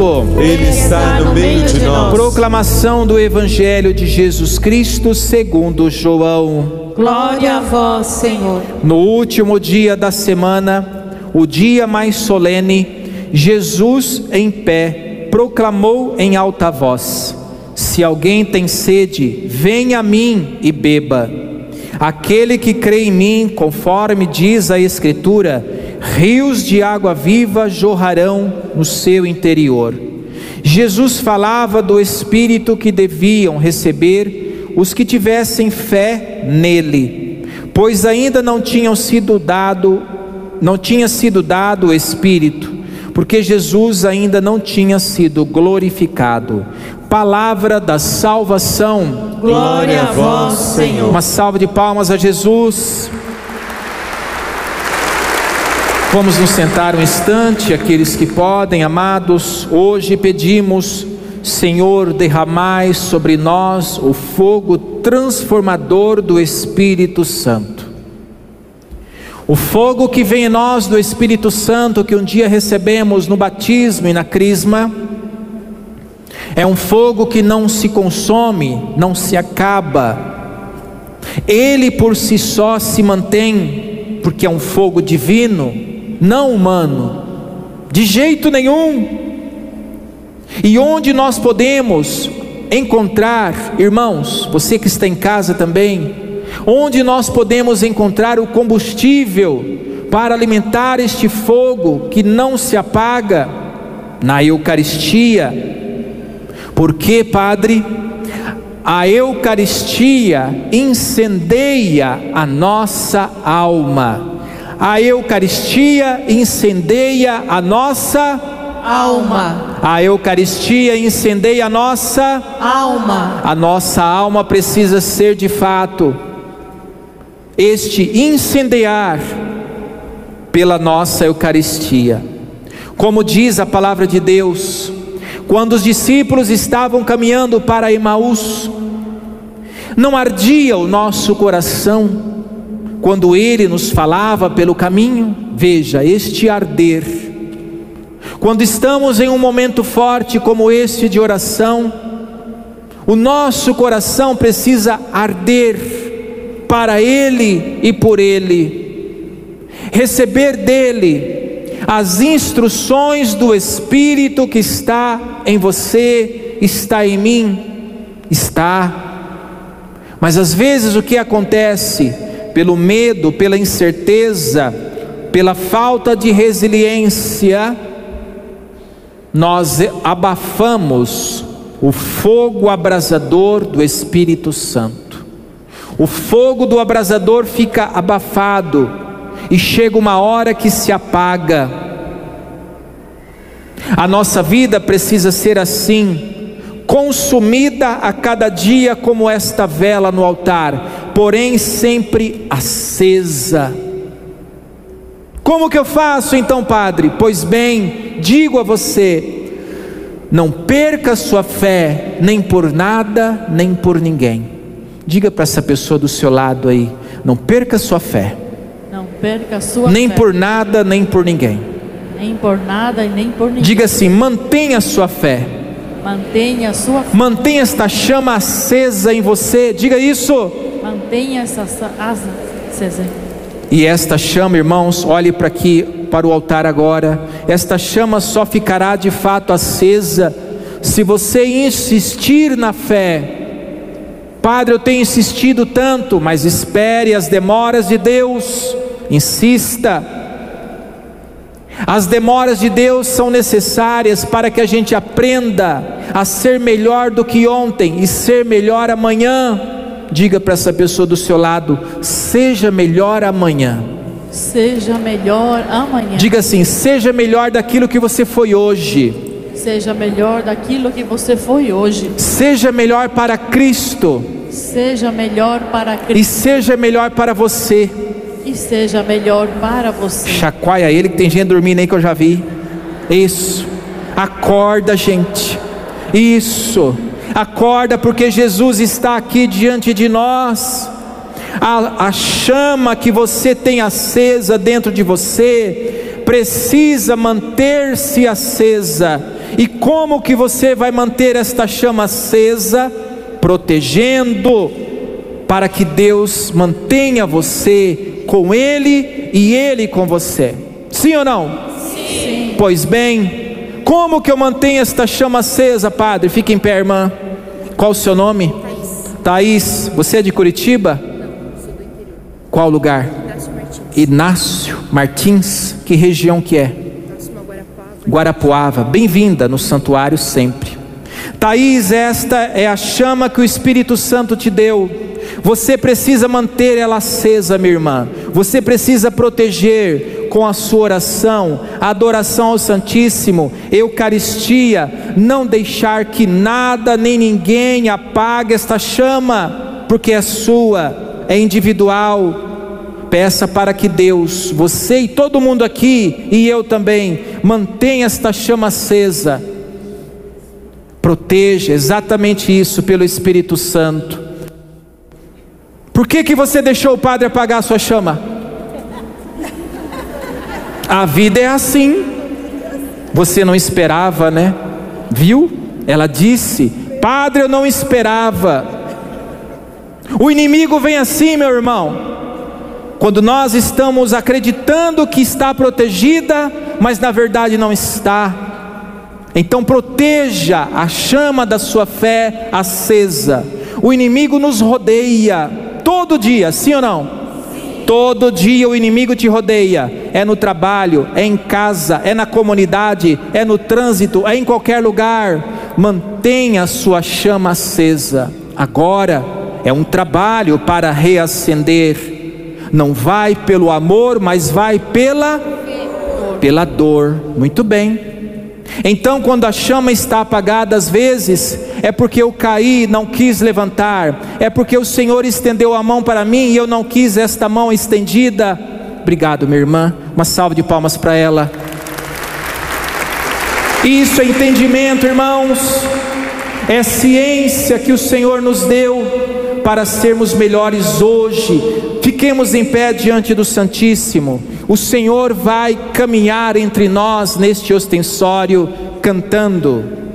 Ele está no meio de nós. Proclamação do Evangelho de Jesus Cristo segundo João. Glória a vós, Senhor. No último dia da semana, o dia mais solene, Jesus em pé proclamou em alta voz: se alguém tem sede, venha a mim e beba. Aquele que crê em mim, conforme diz a Escritura, rios de água viva jorrarão no seu interior. Jesus falava do Espírito que deviam receber os que tivessem fé nele, pois ainda não tinha sido dado o Espírito, porque Jesus ainda não tinha sido glorificado. Palavra da salvação. Glória a vós, Senhor. Uma salva de palmas a Jesus. Vamos nos sentar um instante, aqueles que podem, amados. Hoje pedimos: Senhor, derramai sobre nós o fogo transformador do Espírito Santo. O fogo que vem em nós do Espírito Santo, que um dia recebemos no batismo e na crisma, é um fogo que não se consome, não se acaba. Ele por si só se mantém, porque é um fogo divino, não humano, de jeito nenhum. E onde nós podemos encontrar, irmãos, você que está em casa também, onde nós podemos encontrar o combustível para alimentar este fogo que não se apaga? Na Eucaristia. Por quê, Padre? A Eucaristia incendeia a nossa alma. A Eucaristia incendeia a nossa alma. A Eucaristia incendeia a nossa alma. A nossa alma precisa ser de fato este incendiar pela nossa Eucaristia. Como diz a palavra de Deus, quando os discípulos estavam caminhando para Emaús, não ardia o nosso coração quando Ele nos falava pelo caminho? Veja, este arder. Quando estamos em um momento forte como este de oração, o nosso coração precisa arder para Ele e por Ele, receber dEle as instruções do Espírito que está em você, está em mim, mas às vezes o que acontece? Pelo medo, pela incerteza, pela falta de resiliência, nós abafamos o fogo abrasador do Espírito Santo. O fogo do abrasador fica abafado e chega uma hora que se apaga. A nossa vida precisa ser assim, consumida a cada dia como esta vela no altar, porém sempre acesa. Como que eu faço então, Padre? Pois bem, digo a você: não perca sua fé, nem por nada, nem por ninguém. Diga para essa pessoa do seu lado aí: não perca sua fé. Não perca sua nem fé. Por nada, nem por ninguém. Nem por nada e nem por ninguém. Diga assim: mantenha a sua fé. Mantenha a sua fé. Mantenha esta chama acesa em você. Diga isso. Mantenha essa asa acesa. E esta chama, irmãos, olhe para aqui, para o altar agora. Esta chama só ficará de fato acesa se você insistir na fé. Padre, eu tenho insistido tanto, mas espere as demoras de Deus. Insista. As demoras de Deus são necessárias para que a gente aprenda a ser melhor do que ontem e ser melhor amanhã. Diga para essa pessoa do seu lado: seja melhor amanhã. Seja melhor amanhã. Diga assim: seja melhor daquilo que você foi hoje. Seja melhor daquilo que você foi hoje. Seja melhor para Cristo. Seja melhor para Cristo. E seja melhor para você. E seja melhor para você. Chacoalha ele, que tem gente dormindo aí que eu já vi. Isso. Acorda, gente. Isso. Acorda, porque Jesus está aqui diante de nós. A chama que você tem acesa dentro de você precisa manter-se acesa. E como que você vai manter esta chama acesa? Protegendo, para que Deus mantenha você com Ele e Ele com você. Sim ou não? Sim. Pois bem, como que eu mantenho esta chama acesa, padre? Fique em pé, irmã. Qual o seu nome? Thaís. Você é de Curitiba? Não, sou do interior. Qual lugar? Inácio Martins. Inácio Martins. Que região que é? Próximo a Guarapuava. Guarapuava. Bem-vinda no santuário sempre. Thaís, esta é a chama que o Espírito Santo te deu. Você precisa manter ela acesa, minha irmã. Você precisa proteger com a sua oração, a adoração ao Santíssimo, Eucaristia. Não deixar que nada nem ninguém apague esta chama, porque é sua, é individual. Peça para que Deus, você e todo mundo aqui, e eu também, mantenha esta chama acesa. Proteja, exatamente isso, pelo Espírito Santo. Por que você deixou o padre apagar a sua chama? A vida é assim. Você não esperava, né? Viu? Ela disse: padre, eu não esperava. O inimigo vem assim, meu irmão, quando nós estamos acreditando que está protegida, mas na verdade não está. Então proteja a chama da sua fé acesa. O inimigo nos rodeia todo dia, sim ou não? Sim. Todo dia o inimigo te rodeia. É no trabalho, é em casa, é na comunidade, é no trânsito, é em qualquer lugar. Mantenha a sua chama acesa. Agora é um trabalho para reacender. Não vai pelo amor, mas vai pela dor. Muito bem. Então, quando a chama está apagada, às vezes é porque eu caí, não quis levantar, é porque o Senhor estendeu a mão para mim e eu não quis esta mão estendida. Obrigado, minha irmã. Uma salva de palmas para ela. Isso é entendimento, irmãos. É ciência que o Senhor nos deu para sermos melhores hoje. Fiquemos em pé diante do Santíssimo. O Senhor vai caminhar entre nós neste ostensório cantando.